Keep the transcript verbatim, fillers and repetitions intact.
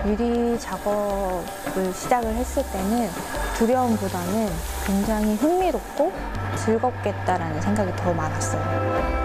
유리 작업을 시작을 했을 때는 두려움보다는 굉장히 흥미롭고 즐겁겠다라는 생각이 더 많았어요.